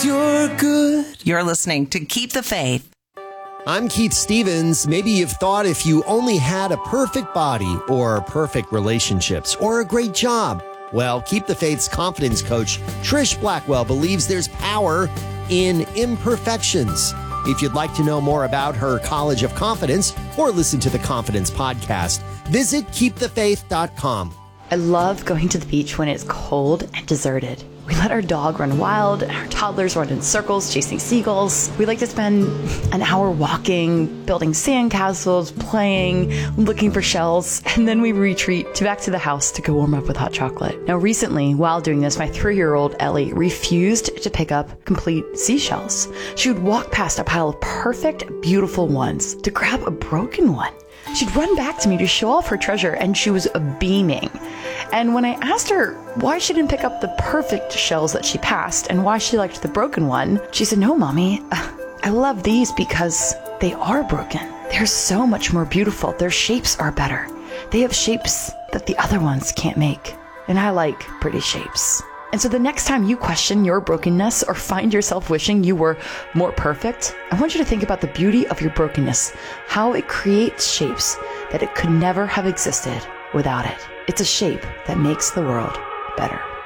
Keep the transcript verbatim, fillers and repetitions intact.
'cause you're good. You're listening to Keep the Faith. I'm Keith Stevens. Maybe you've thought if you only had a perfect body or perfect relationships or a great job. Well, Keep the Faith's confidence coach, Trish Blackwell, believes there's power in imperfections. If you'd like to know more about her College of Confidence or listen to the Confidence podcast, visit keep the faith dot com. I love going to the beach when it's cold and deserted. We let our dog run wild, and our toddlers run in circles chasing seagulls. We like to spend an hour walking, building sandcastles, playing, looking for shells, and then we retreat to back to the house to go warm up with hot chocolate. Now recently, while doing this, my three-year-old Ellie refused to pick up complete seashells. She would walk past a pile of perfect, beautiful ones to grab a broken one. She'd run back to me to show off her treasure, and she was beaming. And when I asked her why she didn't pick up the perfect shells that she passed and why she liked the broken one, she said, "No, Mommy, I love these because they are broken. They're so much more beautiful. Their shapes are better. They have shapes that the other ones can't make. And I like pretty shapes." And so the next time you question your brokenness or find yourself wishing you were more perfect, I want you to think about the beauty of your brokenness, how it creates shapes that it could never have existed without it. It's a shape that makes the world better.